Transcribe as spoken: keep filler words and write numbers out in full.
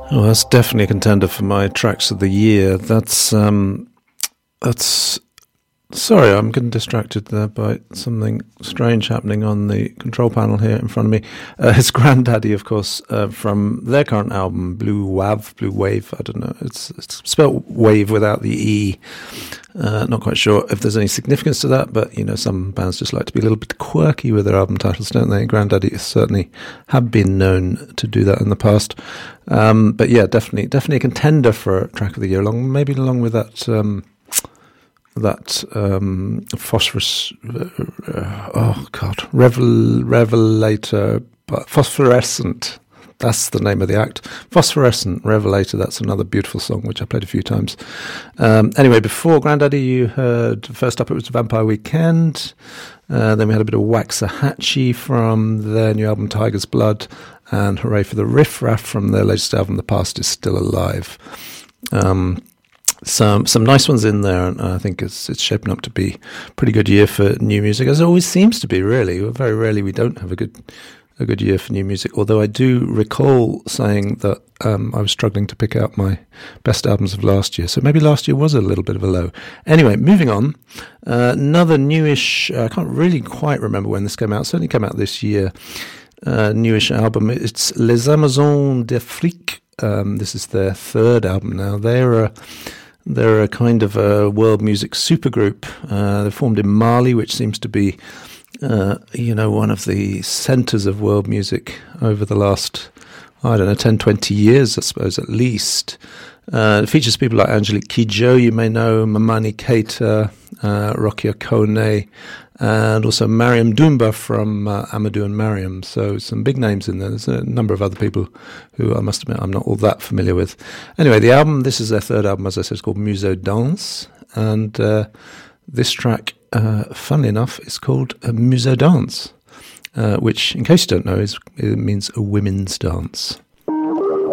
Oh, that's definitely a contender for my tracks of the year. That's um, that's. Sorry, I'm getting distracted there by something strange happening on the control panel here in front of me. Uh, it's Grandaddy, of course, uh, from their current album, Blue Wav, Blue Wave. I don't know. It's, it's spelled wave without the E. Uh, not quite sure if there's any significance to that, but, you know, some bands just like to be a little bit quirky with their album titles, don't they? Grandaddy certainly have been known to do that in the past. Um, but yeah, definitely, definitely a contender for a track of the year, along maybe along with that... Um, that um, phosphorus, uh, oh God, Revel, Revelator, Phosphorescent, that's the name of the act. Phosphorescent, Revelator, that's another beautiful song, which I played a few times. Um, anyway, before Grandaddy, you heard, first up it was Vampire Weekend, uh, then we had a bit of Waxahachie from their new album Tiger's Blood, and Hooray for the Riff Raff from their latest album The Past Is Still Alive. Um... Some some nice ones in there, and I think it's it's shaping up to be a pretty good year for new music, as it always seems to be. Really, very rarely we don't have a good a good year for new music. Although I do recall saying that um, I was struggling to pick out my best albums of last year, so maybe last year was a little bit of a low. Anyway, moving on, uh, another newish. Uh, I can't really quite remember when this came out. It certainly came out this year. Uh, newish album. It's Les Amazones d'Afrique. Um, this is their third album now. They're a They're a kind of a world music supergroup. Uh, they're formed in Mali, which seems to be, uh, you know, one of the centres of world music over the last, I don't know, ten, twenty years, I suppose, at least. Uh, it features people like Angelique Kidjo, you may know, Mamani Keita, uh, Rokia Kone, and also Mariam Doumba from uh, Amadou and Mariam. So some big names in there. There's a number of other people who I must admit I'm not all that familiar with. Anyway, the album, this is their third album, as I said, it's called Muso Dance. And uh, this track, uh, funnily enough, is called uh, Muso Dance, uh, which, in case you don't know, is it means a women's dance.